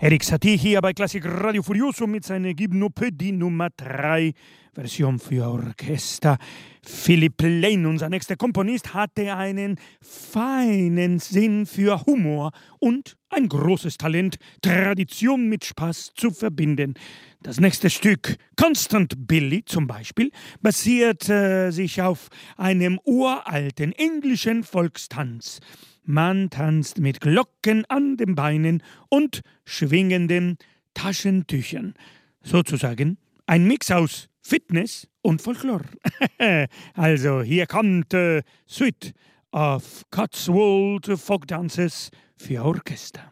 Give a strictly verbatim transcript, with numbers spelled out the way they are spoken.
Erik Satie hier bei Klassik Radio Furioso mit seiner Gymnopädie Nummer drei, Version für Orchester. Philipp Lane, unser nächster Komponist, hatte einen feinen Sinn für Humor und ein großes Talent, Tradition mit Spaß zu verbinden. Das nächste Stück, Constant Billy zum Beispiel, basiert äh, sich auf einem uralten englischen Volkstanz. Man tanzt mit Glocken an den Beinen und schwingenden Taschentüchern. Sozusagen ein Mix aus Fitness und Folklore. Also hier kommt äh, Suite of Cotswold Folk Dances für Orchester.